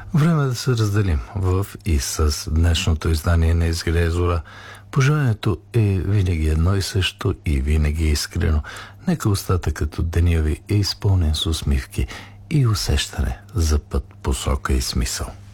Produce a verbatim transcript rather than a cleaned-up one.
Време да се разделим в и с днешното издание на Изгрее зора. Пожеланието е винаги едно и също и винаги искрено. Нека остатъкът от деня ви е изпълнен с усмивки и усещане за път, посока и смисъл.